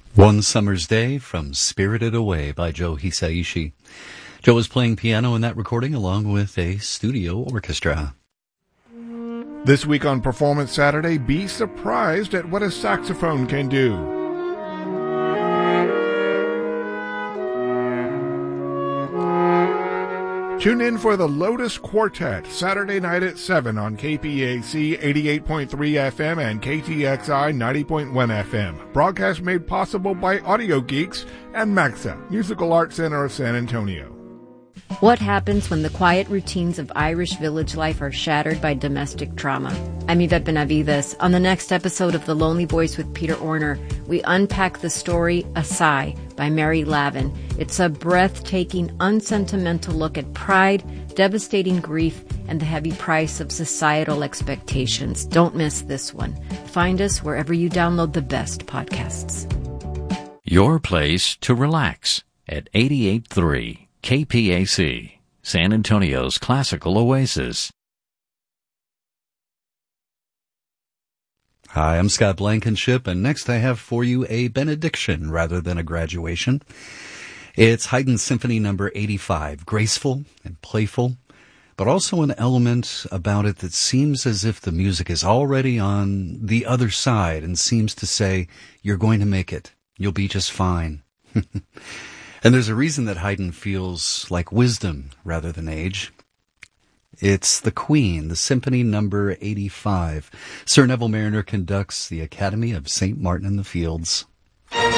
One Summer's Day from Spirited Away by Joe Hisaishi. Joe was playing piano in that recording along with a studio orchestra. This week on Performance Saturday, be surprised at what a saxophone can do. Tune in for the Lotus Quartet, Saturday night at 7 on KPAC 88.3 FM and KTXI 90.1 FM. Broadcast made possible by Audio Geeks and MAXA, Musical Arts Center of San Antonio. What happens when the quiet routines of Irish village life are shattered by domestic trauma? I'm Yvette Benavides. On the next episode of The Lonely Voice with Peter Orner, we unpack the story A Sigh by Mary Lavin. It's a breathtaking, unsentimental look at pride, devastating grief, and the heavy price of societal expectations. Don't miss this one. Find us wherever you download the best podcasts. Your place to relax at 88.3 KPAC, San Antonio's classical oasis. Hi, I'm Scott Blankenship, and next I have for you a benediction rather than a graduation. It's Haydn Symphony number 85, graceful and playful, but also an element about it that seems as if the music is already on the other side and seems to say, you're going to make it. You'll be just fine. And there's a reason that Haydn feels like wisdom rather than age. It's the Queen, the Symphony number 85. Sir Neville Marriner conducts the Academy of St. Martin in the Fields.